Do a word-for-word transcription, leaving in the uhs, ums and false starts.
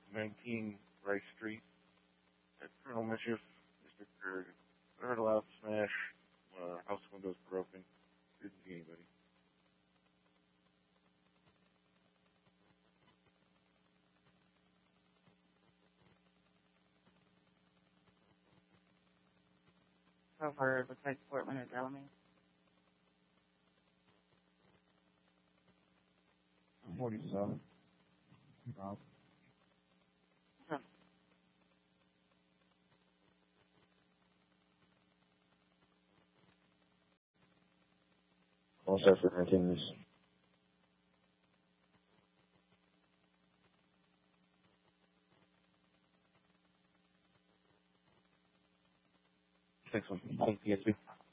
nineteen Rice Street. At Colonel Mischief, Mister Kurd. I heard a loud smash. Uh, house windows broken. Didn't see anybody. So far, it looks like Portland is Alameda. forty-seven. Rob. All set for continues. Thanks, one. Thank you,